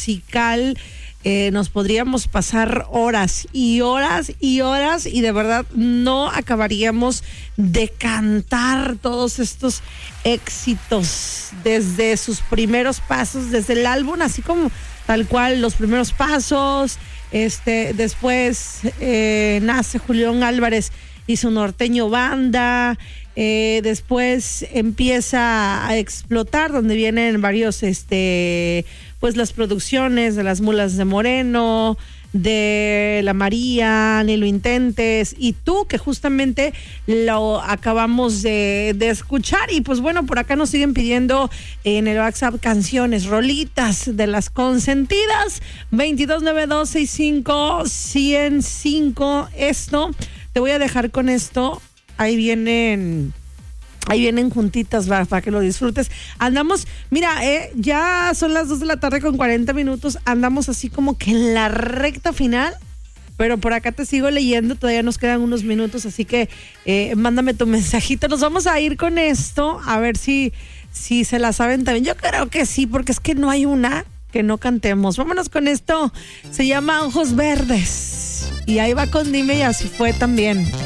musical. Nos podríamos pasar horas y horas y horas y de verdad no acabaríamos de cantar todos estos éxitos desde sus primeros pasos, desde el álbum, así como tal cual los primeros pasos. Después nace Julián Álvarez y su Norteño Banda. Después empieza a explotar, donde vienen varios pues las producciones de Las Mulas de Moreno, de La María, Ni lo intentes, y tú, que justamente lo acabamos de escuchar. Y pues bueno, por acá nos siguen pidiendo en el WhatsApp canciones, rolitas de las consentidas. 2292651005. Esto, te voy a dejar con esto. Ahí vienen juntitas para que lo disfrutes. Andamos, mira, ya son las 2 de la tarde con 40 minutos. Andamos así como que en la recta final, pero por acá te sigo leyendo. Todavía nos quedan unos minutos, así que mándame tu mensajito. Nos vamos a ir con esto, a ver si se la saben también. Yo creo que sí, porque es que no hay una que no cantemos. Vámonos con esto. Se llama Ojos Verdes. Y ahí va con Dime y Así Fue también.